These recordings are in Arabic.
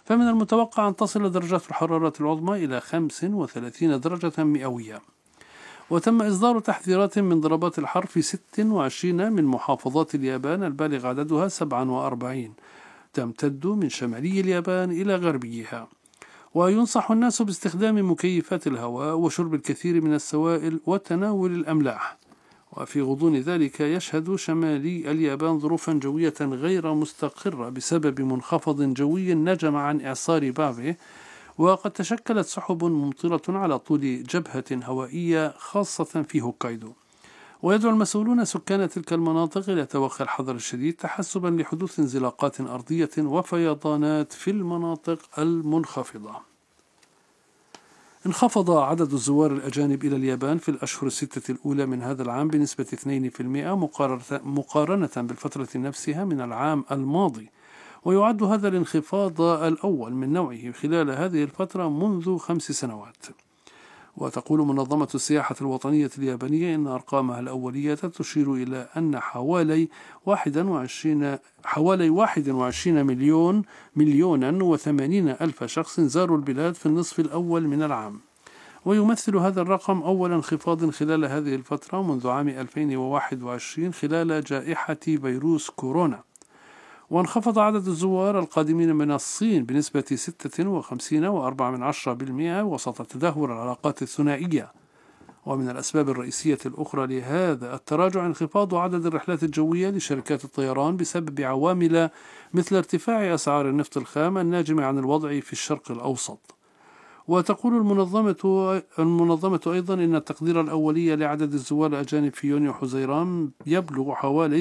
فمن المتوقع أن تصل درجات الحرارة العظمى إلى 35 درجة مئوية. وتم إصدار تحذيرات من ضربات الحر في 26 من محافظات اليابان البالغ عددها 47، تمتد من شمالي اليابان إلى غربيها. وينصح الناس باستخدام مكيفات الهواء وشرب الكثير من السوائل وتناول الأملاح. وفي غضون ذلك يشهد شمالي اليابان ظروفا جوية غير مستقرة بسبب منخفض جوي نجم عن إعصار بابه، وقد تشكلت سحب ممطرة على طول جبهة هوائية خاصة في هوكايدو. ويدعو المسؤولون سكان تلك المناطق إلى توخي الحذر الشديد تحسبا لحدوث انزلاقات أرضية وفيضانات في المناطق المنخفضة. انخفض عدد الزوار الأجانب إلى اليابان في الأشهر الستة الأولى من هذا العام بنسبة 2% مقارنة بالفترة نفسها من العام الماضي، ويعد هذا الانخفاض الأول من نوعه خلال هذه الفترة منذ 5 سنوات. وتقول منظمة السياحة الوطنية اليابانية إن أرقامها الأولية تشير إلى أن حوالي 21 مليونا و80 ألف شخص زاروا البلاد في النصف الأول من العام، ويمثل هذا الرقم أول انخفاض خلال هذه الفترة منذ عام 2021 خلال جائحة فيروس كورونا. وانخفض عدد الزوار القادمين من الصين بنسبة 56.4% وسط تدهور العلاقات الثنائية. ومن الأسباب الرئيسية الأخرى لهذا التراجع انخفاض عدد الرحلات الجوية لشركات الطيران بسبب عوامل مثل ارتفاع أسعار النفط الخام الناجم عن الوضع في الشرق الأوسط. وتقول المنظمة أيضا إن التقدير الأولي لعدد الزوار الأجانب في يونيو حزيران يبلغ حوالي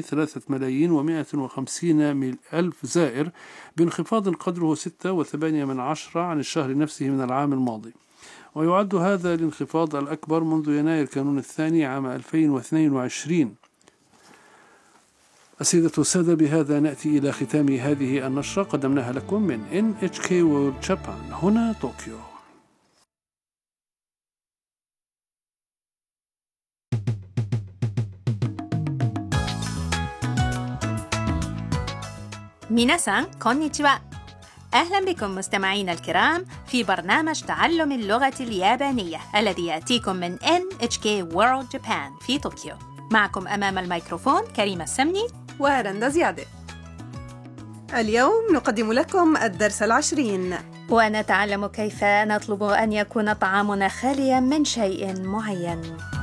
3,150,000 زائر، بانخفاض قدره 6.8% عن الشهر نفسه من العام الماضي. ويعد هذا الانخفاض الأكبر منذ يناير كانون الثاني عام 2022. السيدة والسادة، بهذا نأتي إلى ختام هذه النشرة قدمناها لكم من NHK World Japan هنا طوكيو. ميناسان كونيتشوا، أهلا بكم مستمعين الكرام في برنامج تعلم اللغة اليابانية الذي يأتيكم من NHK World Japan في طوكيو. معكم أمام الميكروفون كريمة السمني ورندا زيادة. اليوم نقدم لكم الدرس 20 ونتعلم كيف نطلب أن يكون طعامنا خاليا من شيء معين.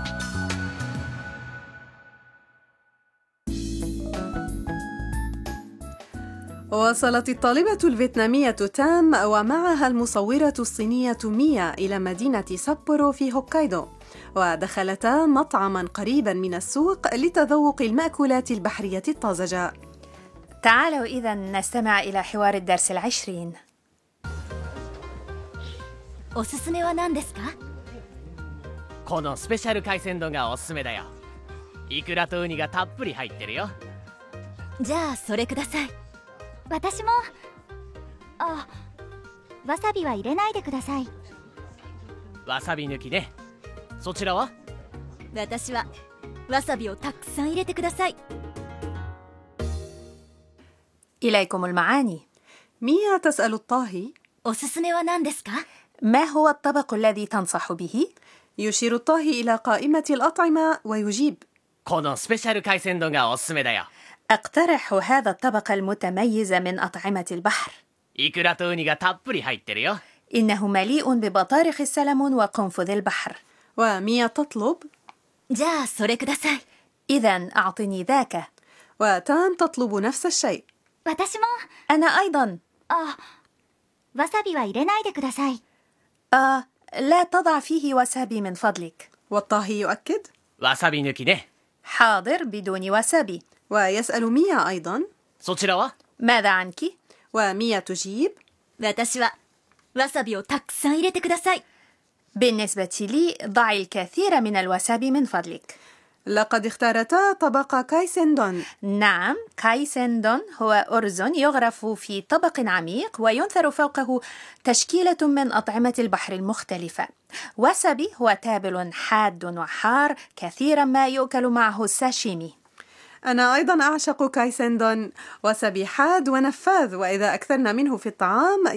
وصلت الطالبة الفيتنامية تام ومعها المصورة الصينية ميا إلى مدينة سابورو في هوكايدو، ودخلتا مطعما قريبا من السوق لتذوق المأكولات البحرية الطازجة. تعالوا إذن نستمع إلى حوار الدرس 20. おすすめは何ですか？ このスペシャル海鮮丼がおすすめだよ。イクラとウニがたっぷり入ってるよ。 じゃあそれください。私も。あ、わさびは入れないでください。 わさび抜きね。そちらは？ 私はわさびをたくさん入れてください。 إليكم المعاني. ميا تسأل الطاهي: おすすめは何ですか؟ ما هو الطبق الذي تنصح به؟ يشير الطاهي إلى قائمة الأطعمة ويجيب: このスペシャル海鮮丼がおすすめだよ。 أقترح هذا الطبق المتميز من أطعمة البحر. イクラとウニがたっぷり入ってるよ。 إنه مليء ببطارخ السلمون وقنفذ البحر. وميا تطلب: じゃあそれください。 إذن أعطني ذاك. وتام تطلب نفس الشيء. 私も。 أنا أيضا. あ、わさびは入れないでください。 لا تضع فيه وسابي من فضلك. والطاهي يؤكد: わさび抜きね。 حاضر بدون وسابي. ويسأل ميا أيضا: そちらは？ ماذا عنك؟ وميا تجيب: 私はわさびをたくさん入れてください。 بالنسبة لي ضعي الكثير من الوسابي من فضلك. لقد اختارتا طبق كايسندون. نعم، كايسندون هو أرز يغرف في طبق عميق وينثر فوقه تشكيلة من أطعمة البحر المختلفة. وسابي هو تابل حاد وحار كثيرا ما يؤكل معه الساشيمي. أنا أيضا أعشق كايسندون، وسابي حاد ونفاذ، وإذا أكثرنا منه في الطعام